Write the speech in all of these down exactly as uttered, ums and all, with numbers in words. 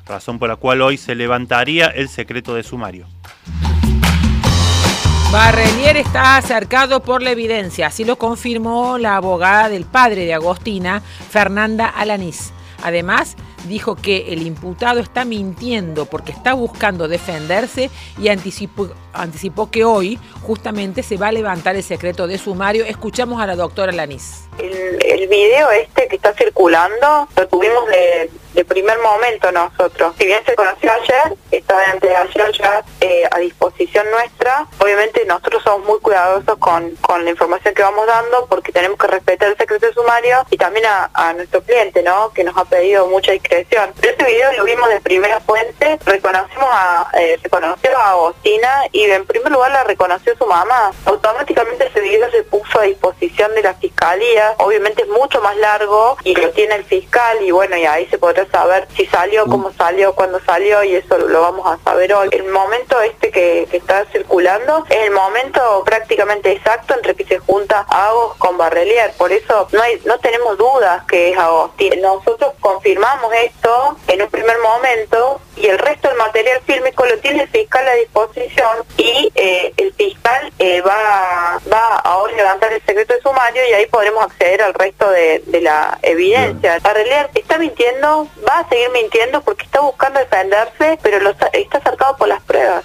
razón por la cual hoy se levantaría el secreto de sumario. Barrelier está cercado por la evidencia, así lo confirmó la abogada del padre de Agostina, Fernanda Alanís. Además, dijo que el imputado está mintiendo porque está buscando defenderse y anticipó, anticipó que hoy justamente se va a levantar el secreto de sumario. Escuchamos a la doctora Alanís. El, el video este que está circulando lo tuvimos de, de primer momento nosotros. Si bien se conoció ayer, estaba antes de ayer ya eh, a disposición nuestra. Obviamente nosotros somos muy cuidadosos con, con la información que vamos dando porque tenemos que respetar el secreto de sumario y también a, a nuestro cliente, ¿no? Que nos ha pedido mucha discreción. Pero este video lo vimos de primera fuente, reconocimos a, eh, reconoció a Agostina y en primer lugar la reconoció su mamá. Automáticamente ese video se puso a disposición de la fiscalía. Obviamente es mucho más largo y lo tiene el fiscal y bueno, y ahí se podrá saber si salió, cómo salió, cuándo salió y eso lo vamos a saber hoy. El momento este que, que está circulando es el momento prácticamente exacto entre que se junta Agos con Barrelier, por eso no hay, no tenemos dudas que es Agostina. Nosotros confirmamos esto en un primer momento y el resto del material fílmico lo tiene el fiscal a disposición y eh, el fiscal eh, va, va ahora a levantar el secreto de sumario y ahí podremos acceder al resto de, de la evidencia. Barrelier está mintiendo, va a seguir mintiendo porque está buscando defenderse, pero lo está, está cercado por las pruebas.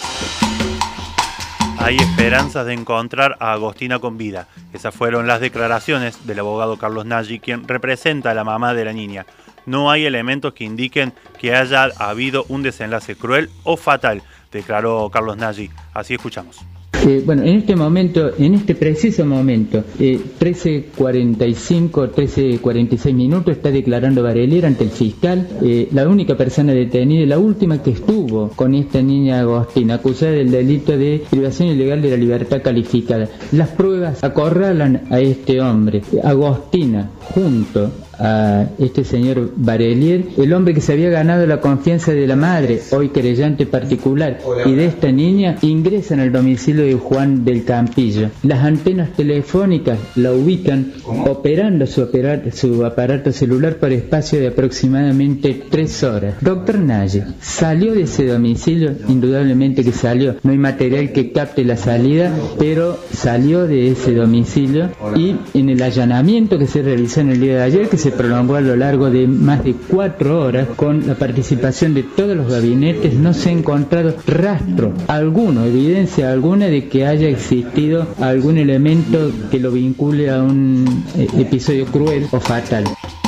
Hay esperanzas de encontrar a Agostina con vida. Esas fueron las declaraciones del abogado Carlos Nagy, quien representa a la mamá de la niña. No hay elementos que indiquen que haya habido un desenlace cruel o fatal, declaró Carlos Nagy. Así escuchamos. Eh, bueno, en este momento, en este preciso momento, eh, trece cuarenta y cinco, trece cuarenta y seis minutos, está declarando Barrelier ante el fiscal, eh, la única persona detenida, la última que estuvo con esta niña Agostina, acusada del delito de privación ilegal de la libertad calificada. Las pruebas acorralan a este hombre. Agostina, junto a este señor Barrelier, el hombre que se había ganado la confianza de la madre, hoy querellante particular, y de esta niña, ingresan al domicilio de Juan del Campillo. Las antenas telefónicas la ubican operando su aparato, su aparato celular por espacio de aproximadamente tres horas. Doctor Nagy salió de ese domicilio, indudablemente que salió, no hay material que capte la salida, pero salió de ese domicilio y en el allanamiento que se realizó en el día de ayer, que se prolongó a lo largo de más de cuatro horas con la participación de todos los gabinetes, no se ha encontrado rastro alguno, evidencia alguna de que haya existido algún elemento que lo vincule a un eh, episodio cruel o fatal.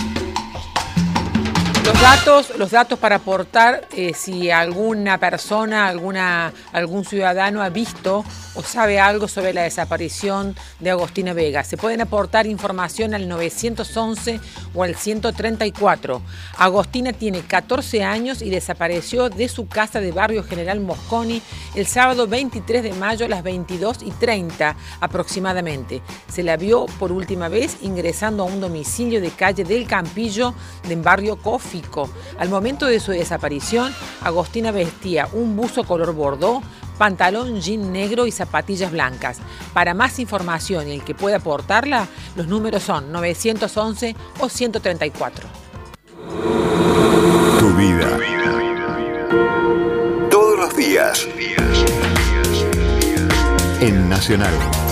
Los datos, los datos para aportar eh, si alguna persona, alguna, algún ciudadano ha visto o sabe algo sobre la desaparición de Agostina Vega. Se pueden aportar información al nueve once o al ciento treinta y cuatro. Agostina tiene catorce años y desapareció de su casa de Barrio General Mosconi el sábado veintitrés de mayo a las veintidós y treinta aproximadamente. Se la vio por última vez ingresando a un domicilio de calle del Campillo en Barrio Cófico. Al momento de su desaparición, Agostina vestía un buzo color bordó, pantalón jean negro y zapatillas blancas. Para más información y el que pueda aportarla, los números son nueve once o ciento treinta y cuatro. Tu vida. Todos los días. En Nacional.